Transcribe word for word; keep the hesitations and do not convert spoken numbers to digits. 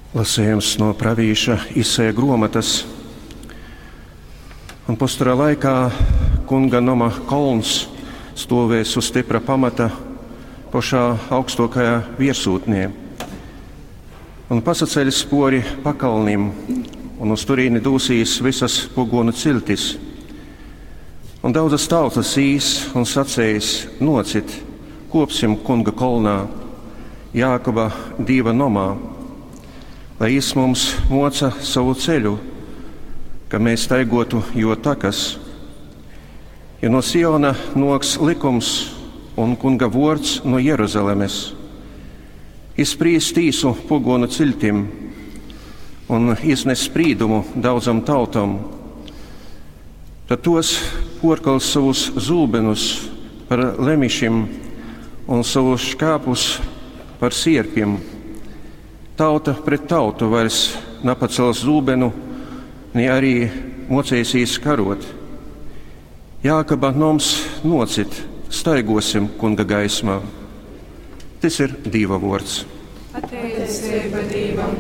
Lasījums no pravīša Isaija grāmatas. Un posturā laikā kunga nama kolns stāvēs uz stipra pamata pašā augstākajā virsotnē. Un pasaceļ spori pakalnim, un uz turīni dūsīs visas pogonu ciltis. Un daudzas tautas īs un sacējis: nocit, kopsim kunga kolnā, Jākoba Dieva nomā, lai jis mums moca savu ceļu, ka mēs taigotu jo takas. Jo no Siona noks likums un kunga vords no Jeruzalemes. Izsprīs tīsu pogonu ciltim un iznes sprīdumu daudzam tautam. Tad tos porkals savus zūbenus par lemišim un savus škāpus par sierpiem. Tauta pret tautu vairs napacels zūbenu, ne arī mocēsīs karot. Jākoba noms nocit, staigosim kunga gaismā. Tas ir Dieva vārds. Pateicība Dievam.